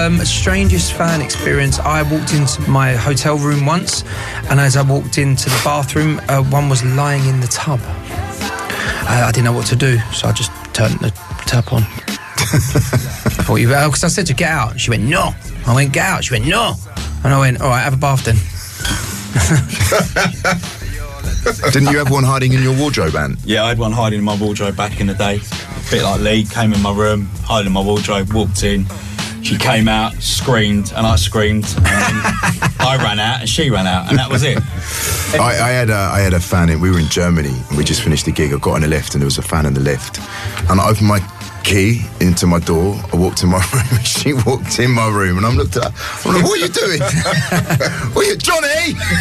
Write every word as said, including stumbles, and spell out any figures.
Um, strangest fan experience. I walked into my hotel room once, and as I walked into the bathroom, uh, one was lying in the tub. Uh, I didn't know what to do, so I just turned the tap on. I thought you because I said to get out. She went no. I went get out. She went no, and I went all right. Have a bath then. Didn't you have one hiding in your wardrobe, Ant? Yeah, I had one hiding in my wardrobe back in the day. A bit like Lee, came in my room, hiding in my wardrobe, walked in. She came out, screamed, and I screamed. And then I ran out, and she ran out, and that was it. I, I had a, I had a fan in. We were in Germany, and we just finished the gig. I got on the lift, and there was a fan in the lift, and I opened my key into my door. I walked in my room, and she walked in my room, and I'm looked at her. I'm like, what are you doing? What are you, Johnny?